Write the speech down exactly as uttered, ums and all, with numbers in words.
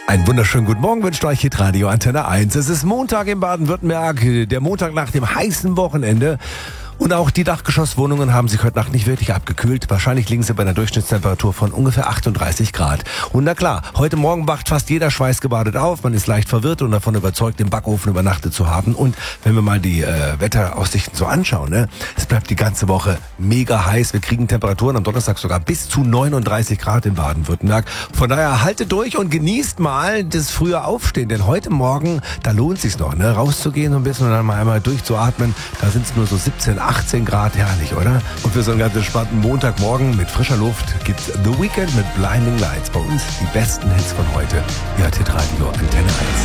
Einen wunderschönen guten Morgen wünscht euch Hitradio Antenne eins. Es ist Montag in Baden-Württemberg, der Montag nach dem heißen Wochenende. Und auch die Dachgeschosswohnungen haben sich heute Nacht nicht wirklich abgekühlt. Wahrscheinlich liegen sie bei einer Durchschnittstemperatur von ungefähr achtunddreißig Grad. Und na klar, heute Morgen wacht fast jeder schweißgebadet auf. Man ist leicht verwirrt und davon überzeugt, im Backofen übernachtet zu haben. Und wenn wir mal die äh, Wetteraussichten so anschauen, ne, es bleibt die ganze Woche mega heiß. Wir kriegen Temperaturen am Donnerstag sogar bis zu neununddreißig Grad in Baden-Württemberg. Von daher haltet durch und genießt mal das frühe Aufstehen. Denn heute Morgen, da lohnt es sich noch, ne, rauszugehen so ein bisschen und dann mal einmal durchzuatmen. Da sind es nur so siebzehn, achtzehn Grad, herrlich, oder? Und für so einen ganz entspannten Montagmorgen mit frischer Luft gibt's The Weeknd mit Blinding Lights. Bei uns die besten Hits von heute. Ihr hört Hitradio Antenne eins.